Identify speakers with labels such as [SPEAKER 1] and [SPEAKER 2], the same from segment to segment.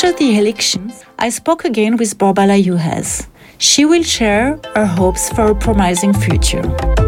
[SPEAKER 1] After the elections, I spoke again with Borbala Juhas. She will share her hopes for a promising future.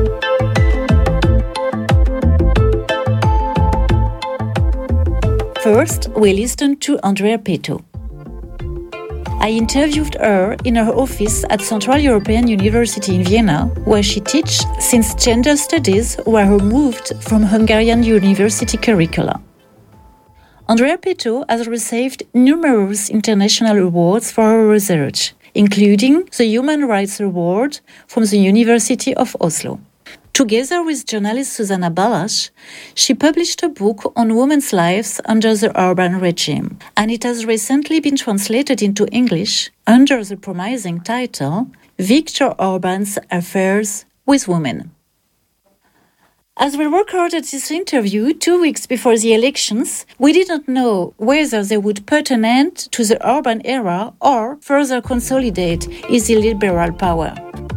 [SPEAKER 1] First, we listened to Andrea Peto. I interviewed her in her office at Central European University in Vienna, where she teaches since gender studies were removed from Hungarian university curricula. Andrea Peto has received numerous international awards for her research, including the Human Rights Award from the University of Oslo. Together with journalist Susanna Balash, she published a book on women's lives under the Orbán regime, and it has recently been translated into English under the promising title Viktor Orbán's Affairs with Women. As we recorded this interview 2 weeks before the elections, we did not know whether they would put an end to the Orbán era or further consolidate his illiberal power.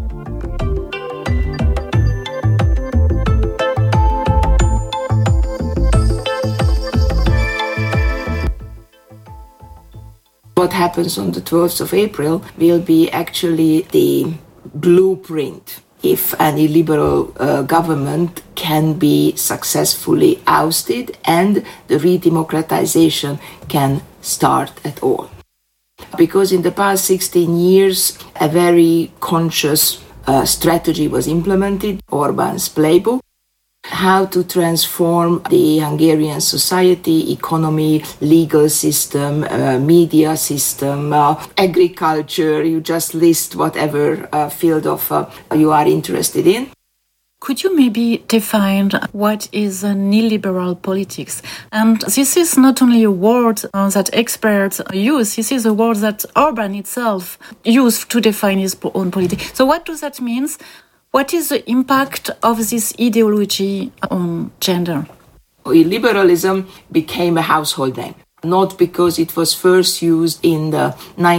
[SPEAKER 2] What happens on the 12th of April will be actually the blueprint if an illiberal government can be successfully ousted and the redemocratization can start at all. Because in the past 16 years, a very conscious strategy was implemented, Orbán's playbook, how to transform the Hungarian society, economy, legal system, media system, agriculture. You just list whatever field of you are interested in.
[SPEAKER 1] Could you maybe define what is neoliberal politics? And this is not only a word that experts use, this is a word that Orbán itself used to define his own politics. So what does that mean? What is the impact of this ideology on gender?
[SPEAKER 2] Illiberalism became a household name, not because it was first used in the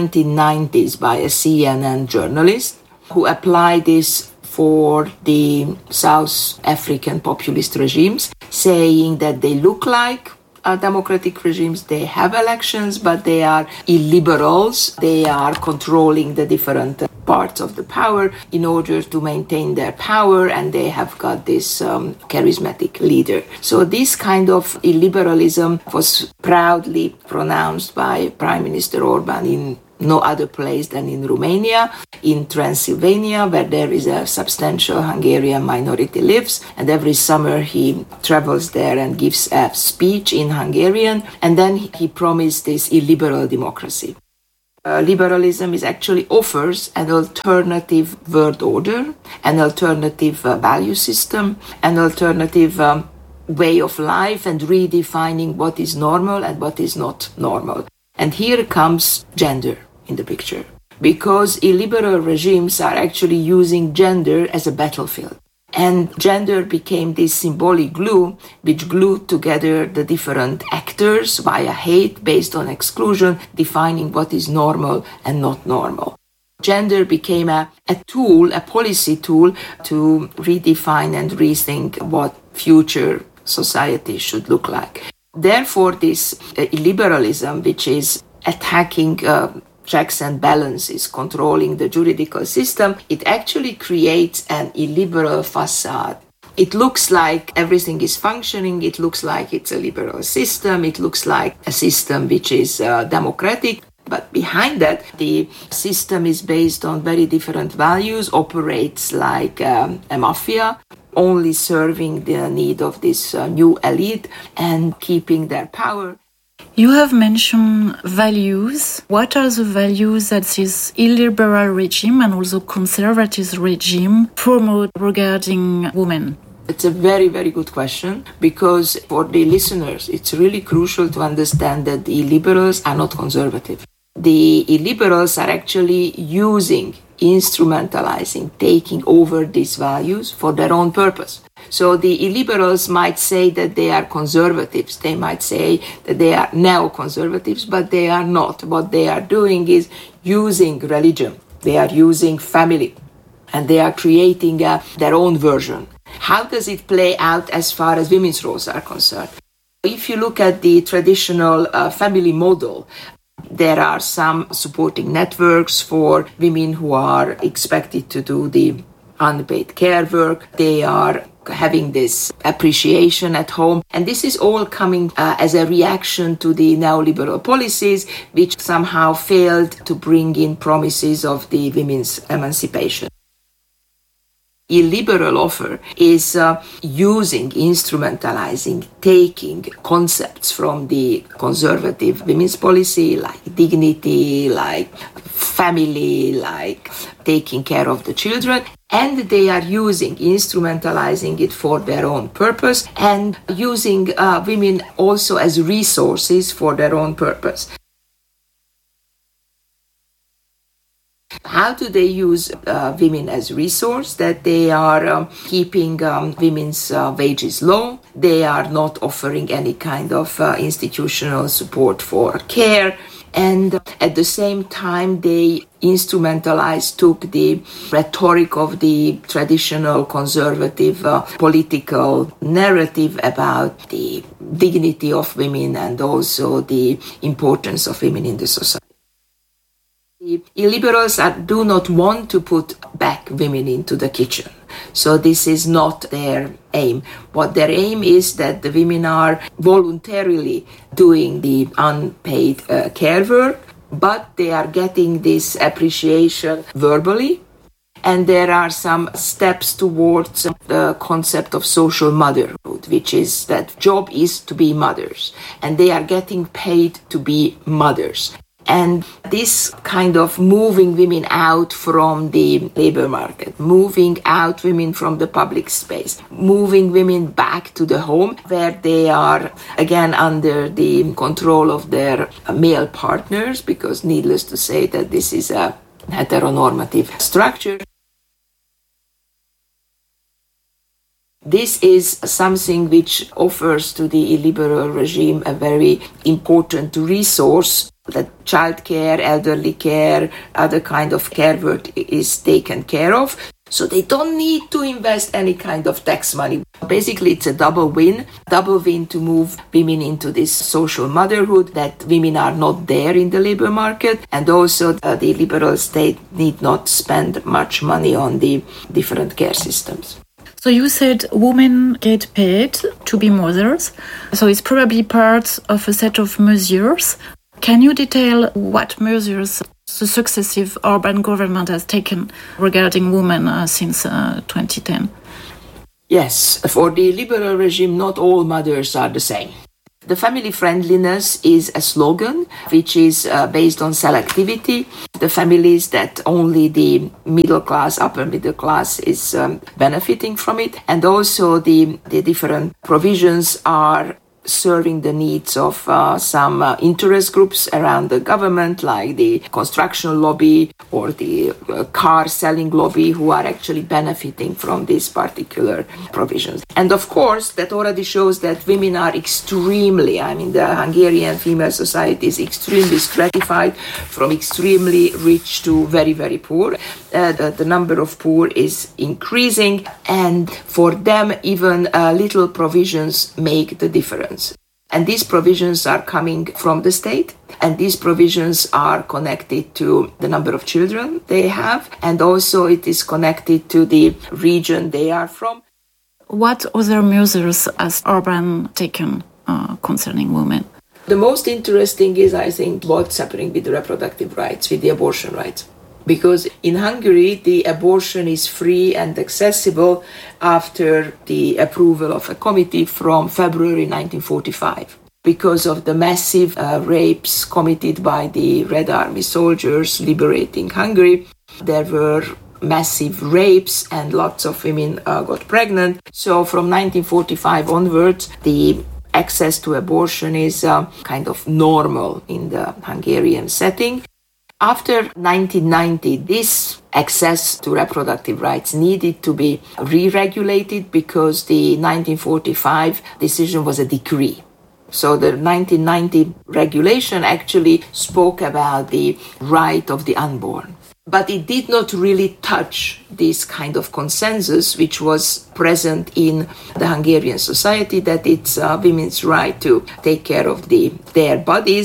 [SPEAKER 2] 1990s by a CNN journalist who applied this for the South African populist regimes, saying that they look like democratic regimes, they have elections, but they are illiberals. They are controlling the different parts of the power in order to maintain their power, and they have got this charismatic leader. So this kind of illiberalism was proudly pronounced by Prime Minister Orbán in no other place than in Romania, in Transylvania, where there is a substantial Hungarian minority lives, and every summer he travels there and gives a speech in Hungarian, and then he promised this illiberal democracy. Liberalism is actually offers an alternative world order, an alternative value system, an alternative way of life, and redefining what is normal and what is not normal. And here comes gender in the picture, because illiberal regimes are actually using gender as a battlefield. And gender became this symbolic glue which glued together the different actors via hate based on exclusion, defining what is normal and not normal. Gender became a tool, a policy tool to redefine and rethink what future society should look like. Therefore, this illiberalism, which is attacking checks and balances, controlling the juridical system, it actually creates an illiberal facade. It looks like everything is functioning, it looks like it's a liberal system, it looks like a system which is democratic, but behind that, the system is based on very different values, operates like a mafia, only serving the need of this new elite and keeping their power.
[SPEAKER 1] You have mentioned values. What are the values that this illiberal regime and also conservative regime promote regarding women?
[SPEAKER 2] It's a very, very good question, because for the listeners, it's really crucial to understand that the illiberals are not conservative. The illiberals are actually instrumentalizing, taking over these values for their own purpose. So the illiberals might say that they are conservatives, they might say that they are neoconservatives, but they are not. What they are doing is using religion, they are using family, and they are creating their own version. How does it play out as far as women's roles are concerned? If you look at the traditional family model, There are some supporting networks for women who are expected to do the unpaid care work. They are having this appreciation at home. And this is all coming as a reaction to the neoliberal policies, which somehow failed to bring in promises of the women's emancipation. Illiberal offer is instrumentalizing, taking concepts from the conservative women's policy, like dignity, like family, like taking care of the children, and they are instrumentalizing it for their own purpose and using women also as resources for their own purpose. How do they use women as resource? That they are keeping women's wages low. They are not offering any kind of institutional support for care. And at the same time, they took the rhetoric of the traditional conservative political narrative about the dignity of women and also the importance of women in the society. The illiberals do not want to put back women into the kitchen. So this is not their aim. What their aim is that the women are voluntarily doing the unpaid care work, but they are getting this appreciation verbally. And there are some steps towards the concept of social motherhood, which is that job is to be mothers, and they are getting paid to be mothers. And this kind of moving women out from the labor market, moving out women from the public space, moving women back to the home where they are again under the control of their male partners, because needless to say that this is a heteronormative structure. This is something which offers to the illiberal regime a very important resource, that childcare, elderly care, other kind of care work is taken care of. So they don't need to invest any kind of tax money. Basically, it's a double win to move women into this social motherhood, that women are not there in the labor market, and also the liberal state need not spend much money on the different care systems.
[SPEAKER 1] So you said women get paid to be mothers, so it's probably part of a set of measures. Can you detail what measures the successive Orban government has taken regarding women since 2010?
[SPEAKER 2] Yes, for the liberal regime, not all mothers are the same. The family friendliness is a slogan which is based on selectivity. The families that only the middle class, upper middle class is benefiting from it. And also the different provisions are serving the needs of some interest groups around the government, like the construction lobby or the car selling lobby, who are actually benefiting from these particular provisions. And of course, that already shows that women are the Hungarian female society is extremely stratified, from extremely rich to very, very poor. The number of poor is increasing, and for them, even little provisions make the difference. And these provisions are coming from the state, and these provisions are connected to the number of children they have, and also it is connected to the region they are from.
[SPEAKER 1] What other measures has Orban taken concerning women?
[SPEAKER 2] The most interesting is, I think, what's happening with the reproductive rights, with the abortion rights. Because in Hungary, the abortion is free and accessible after the approval of a committee from February 1945. Because of the massive rapes committed by the Red Army soldiers liberating Hungary, there were massive rapes and lots of women got pregnant. So from 1945 onwards, the access to abortion is kind of normal in the Hungarian setting. After 1990, this access to reproductive rights needed to be re-regulated because the 1945 decision was a decree. So the 1990 regulation actually spoke about the right of the unborn. But it did not really touch this kind of consensus which was present in the Hungarian society, that it's women's right to take care of their bodies.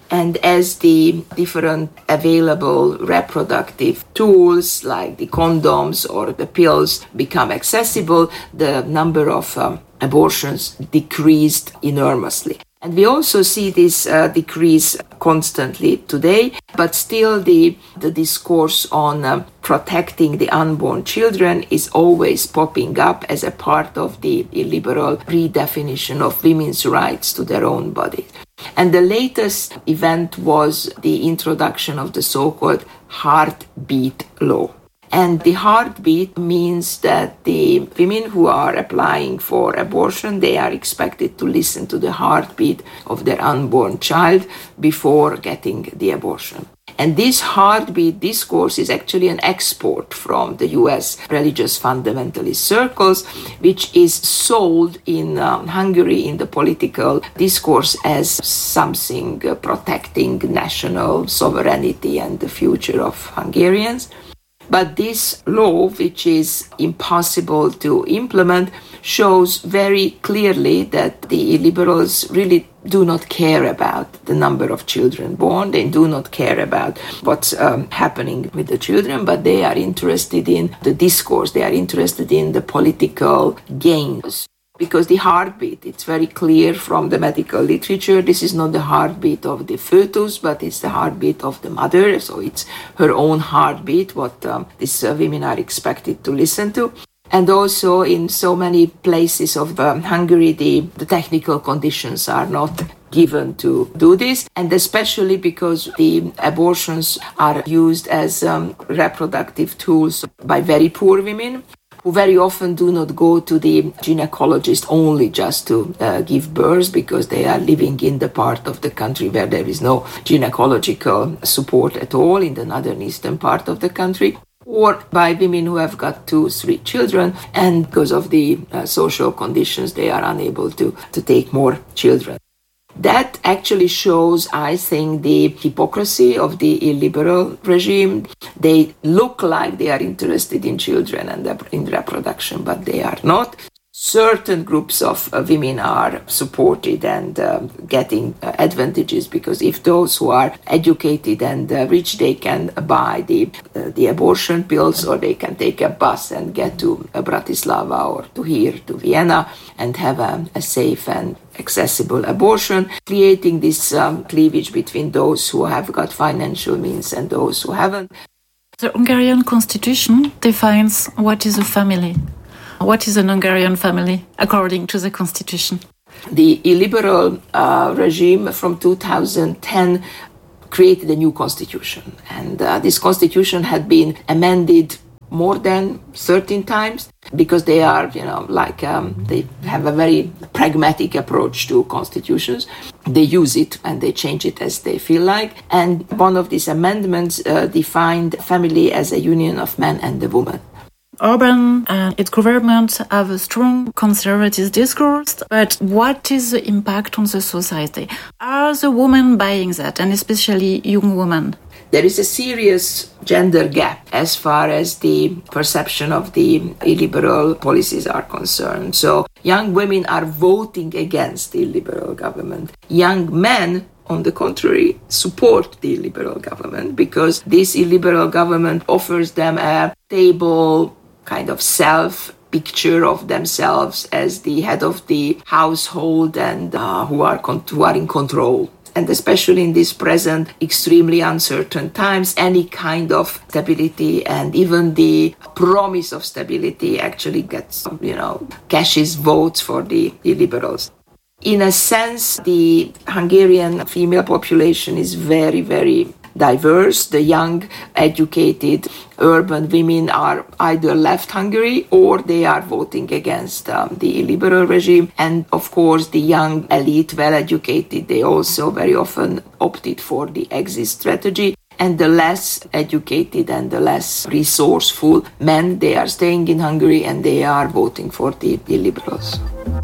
[SPEAKER 2] And as the different available reproductive tools like the condoms or the pills become accessible, the number of abortions decreased enormously. And we also see this decrease constantly today, but still the discourse on protecting the unborn children is always popping up as a part of the illiberal redefinition of women's rights to their own body. And the latest event was the introduction of the so-called heartbeat law. And the heartbeat means that the women who are applying for abortion, they are expected to listen to the heartbeat of their unborn child before getting the abortion. And this heartbeat discourse is actually an export from the US religious fundamentalist circles, which is sold in Hungary in the political discourse as something protecting national sovereignty and the future of Hungarians. But this law, which is impossible to implement, shows very clearly that the illiberals really do not care about the number of children born. They do not care about what's happening with the children, but they are interested in the discourse. They are interested in the political gains. Because the heartbeat, it's very clear from the medical literature, this is not the heartbeat of the fetus, but it's the heartbeat of the mother. So it's her own heartbeat, what these women are expected to listen to. And also in so many places of Hungary, the technical conditions are not given to do this. And especially because the abortions are used as reproductive tools by very poor women, who very often do not go to the gynecologist only just to give birth because they are living in the part of the country where there is no gynecological support at all in the northern eastern part of the country, or by women who have got 2-3 children and because of the social conditions they are unable to take more children. That actually shows, I think, the hypocrisy of the illiberal regime. They look like they are interested in children and in reproduction, but they are not. Certain groups of women are supported and getting advantages because if those who are educated and rich, they can buy the abortion pills, or they can take a bus and get to Bratislava or to Vienna and have a safe and accessible abortion, creating this cleavage between those who have got financial means and those who haven't.
[SPEAKER 1] The Hungarian constitution defines what is a family. What is an Hungarian family, according to the constitution?
[SPEAKER 2] The illiberal regime from 2010 created a new constitution. And this constitution had been amended more than 13 times because they are, they have a very pragmatic approach to constitutions. They use it and they change it as they feel like. And one of these amendments defined family as a union of man and a woman.
[SPEAKER 1] Orban and its government have a strong conservative discourse, but what is the impact on the society? Are the women buying that, and especially young women?
[SPEAKER 2] There is a serious gender gap as far as the perception of the illiberal policies are concerned. So young women are voting against the illiberal government. Young men, on the contrary, support the illiberal government because this illiberal government offers them a stable kind of self-picture of themselves as the head of the household and who are in control. And especially in these present extremely uncertain times, any kind of stability and even the promise of stability actually gets, cashes votes for the liberals. In a sense, the Hungarian female population is very, very diverse. The young, educated, urban women are either left Hungary or they are voting against the illiberal regime. And of course, the young elite, well-educated, they also very often opted for the exit strategy. And the less educated and the less resourceful men, they are staying in Hungary and they are voting for the illiberals.